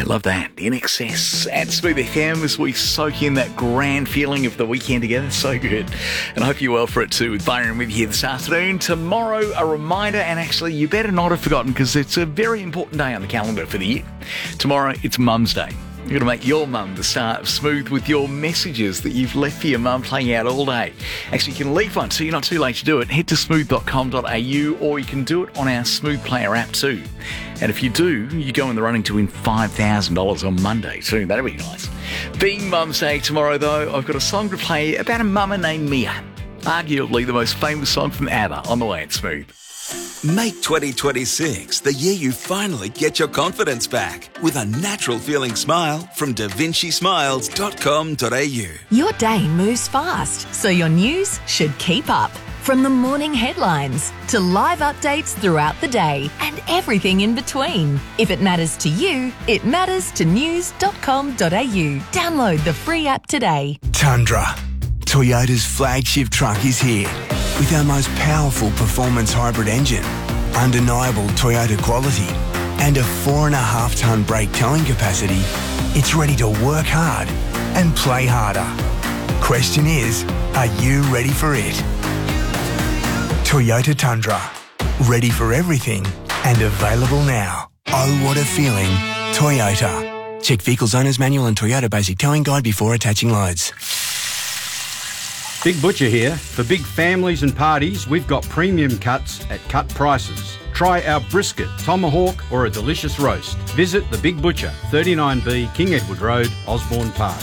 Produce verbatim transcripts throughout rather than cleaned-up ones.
Yeah, love that. In Excess at Smooth F M as we soak in that grand feeling of the weekend together. So good. And I hope you're well for it too with Byron with you here this afternoon. Tomorrow, a reminder, and actually you better not have forgotten because it's a very important day on the calendar for the year. Tomorrow, it's Mum's Day. You're going to make your mum the start of Smooth with your messages that you've left for your mum playing out all day. Actually, you can leave one, so you're not too late to do it. Head to smooth dot com dot a u or you can do it on our Smooth Player app too. And if you do, you go in the running to win five thousand dollars on Monday too. That'll be nice. Being Mum's Day tomorrow, though, I've got a song to play about a mama named Mia. Arguably the most famous song from ABBA on the way at Smooth. Make twenty twenty-six the year you finally get your confidence back with a natural feeling smile from da vinci smiles dot com dot a u. Your day moves fast, so your news should keep up. From the morning headlines to live updates throughout the day and everything in between. If it matters to you, it matters to news dot com dot a u. Download the free app today. Tundra, Toyota's flagship truck, is here. With our most powerful performance hybrid engine, undeniable Toyota quality, and a four and a half tonne brake towing capacity, it's ready to work hard and play harder. Question is, are you ready for it? Toyota Tundra, ready for everything and available now. Oh, what a feeling. Toyota. Check Vehicles Owner's Manual and Toyota Basic Towing Guide before attaching loads. Big Butcher here. For big families and parties, we've got premium cuts at cut prices. Try our brisket, tomahawk or a delicious roast. Visit The Big Butcher, thirty-nine B King Edward Road, Osborne Park.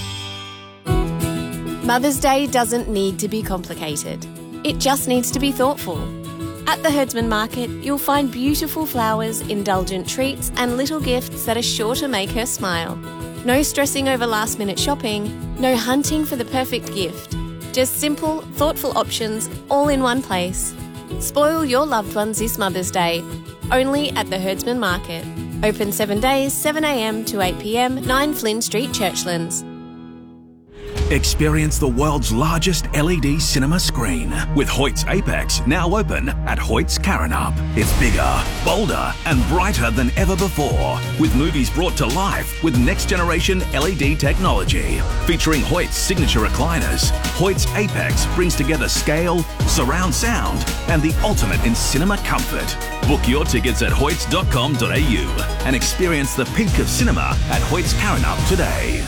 Mother's Day doesn't need to be complicated. It just needs to be thoughtful. At the Herdsman Market, you'll find beautiful flowers, indulgent treats and little gifts that are sure to make her smile. No stressing over last-minute shopping, no hunting for the perfect gift. Just simple, thoughtful options all in one place. Spoil your loved ones this Mother's Day. Only at the Herdsman Market. Open seven days, seven a m to eight p m, nine Flynn Street, Churchlands. Experience the world's largest L E D cinema screen with Hoyt's Apex now open at Hoyt's Karrinyup. It's bigger, bolder and brighter than ever before, with movies brought to life with next-generation L E D technology. Featuring Hoyt's signature recliners, Hoyt's Apex brings together scale, surround sound and the ultimate in cinema comfort. Book your tickets at hoyts dot com dot a u and experience the pink of cinema at Hoyt's Karrinyup today.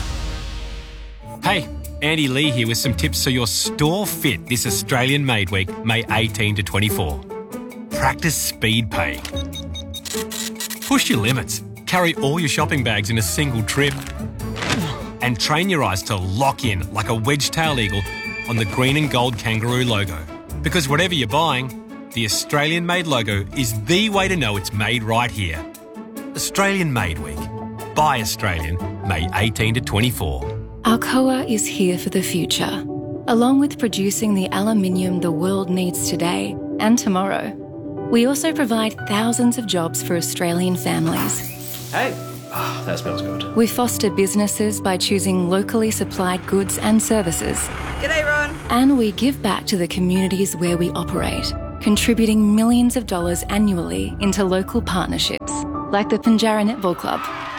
Hey, Andy Lee here with some tips so your store fit this Australian Made Week, May eighteenth to twenty-four. Practice speed pay. Push your limits. Carry all your shopping bags in a single trip. And train your eyes to lock in like a wedge-tailed eagle on the green and gold kangaroo logo. Because whatever you're buying, the Australian Made logo is the way to know it's made right here. Australian Made Week. Buy Australian, May eighteenth to twenty-four. Alcoa is here for the future. Along with producing the aluminium the world needs today and tomorrow, we also provide thousands of jobs for Australian families. Hey, oh, that smells good. We foster businesses by choosing locally supplied goods and services. G'day, Ron. And we give back to the communities where we operate, contributing millions of dollars annually into local partnerships, like the Pinjarra Netball Club.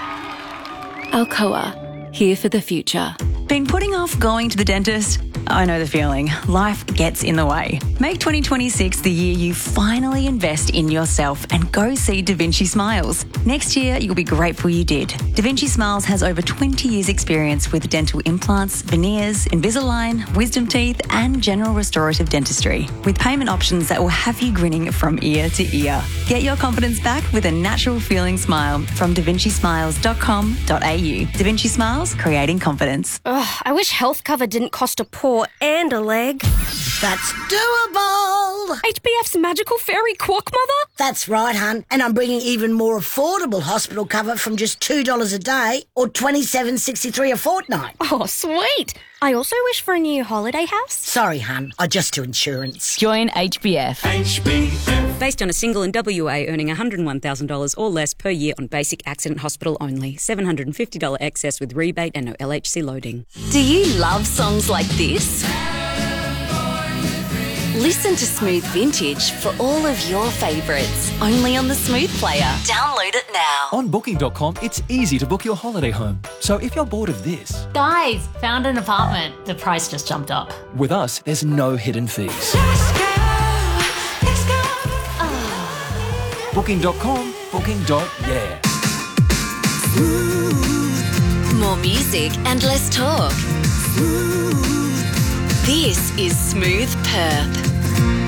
Alcoa, here for the future. Been putting off going to the dentist? I know the feeling. Life gets in the way. Make twenty twenty-six the year you finally invest in yourself and go see Da Vinci Smiles. Next year, you'll be grateful you did. Da Vinci Smiles has over twenty years experience with dental implants, veneers, Invisalign, wisdom teeth and general restorative dentistry, with payment options that will have you grinning from ear to ear. Get your confidence back with a natural feeling smile from da vinci smiles dot com dot a u. Da Vinci Smiles, creating confidence. Ugh, I wish health cover didn't cost a paw and a leg. That's doable. H B F's magical fairy quack mother? That's right, hun. And I'm bringing even more affordable hospital cover from just two dollars a day or twenty-seven dollars and sixty-three cents a fortnight. Oh, sweet. I also wish for a new holiday house. Sorry, hun. I just do insurance. Join H B F. H B F. Based on a single in W A earning one hundred one thousand dollars or less per year on basic accident hospital only. seven hundred fifty dollars excess with rebate and no L H C loading. Do you love songs like this? Listen to Smooth Vintage for all of your favourites. Only on the Smooth Player. Download it now. On booking dot com, it's easy to book your holiday home. So if you're bored of this... Guys, found an apartment. The price just jumped up. With us, there's no hidden fees. booking dot com, booking dot yeah. More music and less talk. This is Smooth Perth.